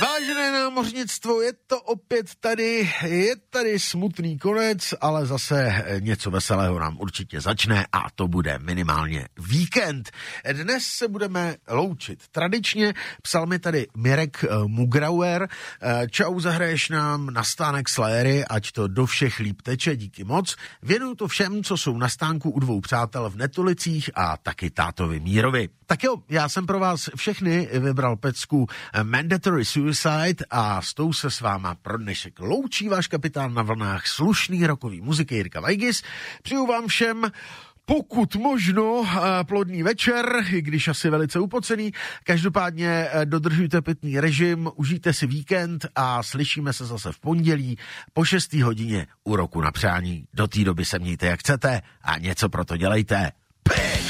Vážené námořnictvo, je to opět tady, je tady smutný konec, ale zase něco veselého nám určitě začne a to bude minimálně víkend. Dnes se budeme loučit. Tradičně psal mi tady Mirek Mugrauer, čau, zahraješ nám na stánek Slayery, ať to do všech líp teče, díky moc. Věnuju to všem, co jsou na stánku u dvou přátel v Netulicích a taky tátovi Mírovi. Tak jo, já jsem pro vás všechny vybral pecku Mandatory Suicide a s tou se s váma pro dnešek loučí váš kapitán na vlnách slušný rokový muziky Jirka Vajgis. Přeju vám všem pokud možno plodný večer, i když asi velice upocený. Každopádně dodržujte pitný režim, užijte si víkend a slyšíme se zase v pondělí po 6. hodině u Roku na přání. Do té doby se mějte jak chcete a něco pro to dělejte.